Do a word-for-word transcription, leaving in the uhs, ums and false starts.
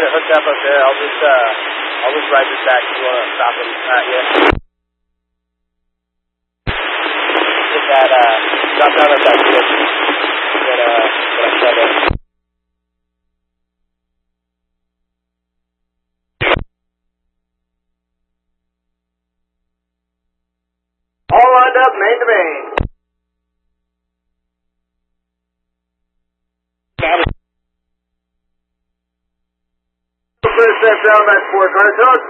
get it hooked up up there. I'll just, uh, I'll just ride this back if you want to stop him at you. Get that, uh, drop down at that switch. That, uh, that I said it. All lined up, main to main. First step down that four car.